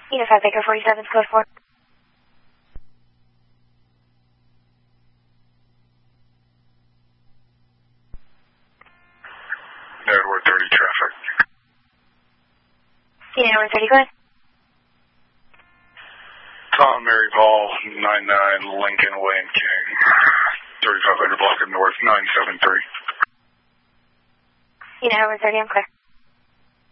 Unified Baker 47, code 4. Edward 30 traffic. Edward 30, go ahead. Tom, Mary Paul, 99 Lincoln Wayne King, 3500 block of north, 973. Edward 30, I'm clear.